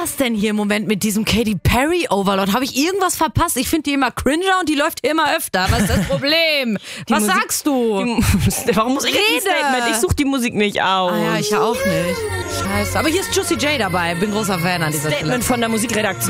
das denn hier im Moment mit diesem Katy Perry Overlord? Habe ich irgendwas verpasst? Ich finde die immer cringer und die läuft hier immer öfter. Was ist das Problem? Was sagst du? Warum muss ich jetzt ein Statement? Ich suche die Musik nicht aus. Ah ja, ich ja auch nicht. Scheiße. Aber hier ist Juicy J dabei. Bin großer Fan an dieser Stelle. Statement von der Musikredaktion.